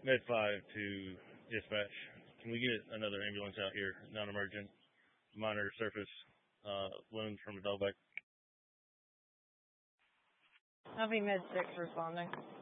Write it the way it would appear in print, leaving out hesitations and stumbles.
Med 5 to dispatch. Can we get another ambulance out here? Non-emergent, minor surface wounds from a dog bite. Copy Med 6 responding.